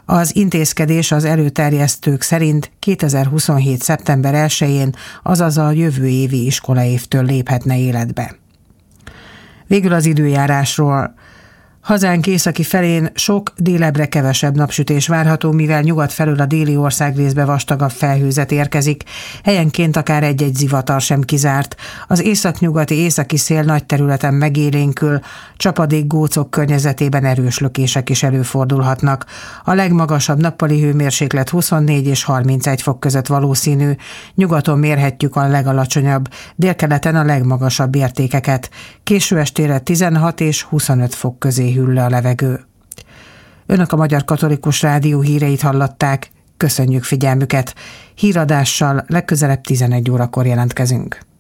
Az intézkedés az előterjesztők szerint 2027. szeptember 1-én, azaz a jövő évi iskolaévtől léphetne életbe. Végül az időjárásról. Hazánk északi felén sok, délebbre kevesebb napsütés várható, mivel nyugat felől a déli országrészbe vastagabb felhőzet érkezik, helyenként akár egy-egy zivatar sem kizárt. Az északnyugati északi szél nagy területen megélénkül, csapadékgócok környezetében erős lökések is előfordulhatnak. A legmagasabb nappali hőmérséklet 24 és 31 fok között valószínű, nyugaton mérhetjük a legalacsonyabb, délkeleten a legmagasabb értékeket. Késő estére 16 és 25 fok közé hűl le a levegő. Önök a Magyar Katolikus Rádió híreit hallották. Köszönjük figyelmüket. Híradással legközelebb 11 órakor jelentkezünk.